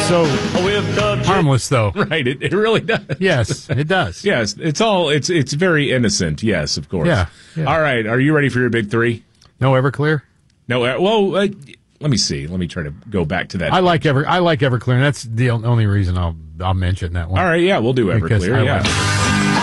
so harmless, though. Right, it really does. Yes, it does. Yes, it's very innocent. Yes, of course. Yeah. All right, are you ready for your big three? No Everclear? No, let me see. Let me try to go back to that. I like Everclear, and that's the only reason I'll mention that one. All right, yeah, we'll do Because Everclear. I Yeah. like it.